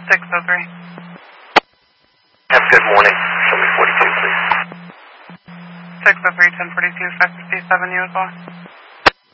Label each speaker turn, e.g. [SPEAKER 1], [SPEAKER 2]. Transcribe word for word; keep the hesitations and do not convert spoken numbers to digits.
[SPEAKER 1] six oh three.
[SPEAKER 2] Have a good morning. Show me forty-two, please.
[SPEAKER 1] six oh three, ten forty-two, five fifty-seven, you as well.